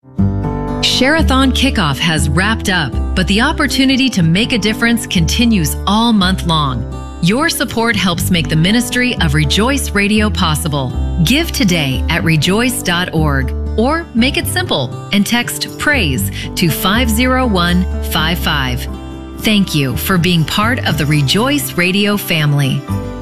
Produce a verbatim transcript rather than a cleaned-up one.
Share-a-thon Kickoff has wrapped up, but the opportunity to make a difference continues all month long. Your support helps make the ministry of Rejoice Radio possible. Give today at rejoice dot org or make it simple and text PRAISE to five zero one five five. Thank you for being part of the Rejoice Radio family.